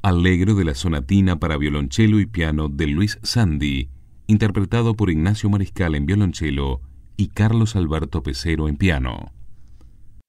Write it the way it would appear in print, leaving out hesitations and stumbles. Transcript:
Allegro de la sonatina para violonchelo y piano de Luis Sandy, interpretado por Ignacio Mariscal en violonchelo y Carlos Alberto Pesero en piano.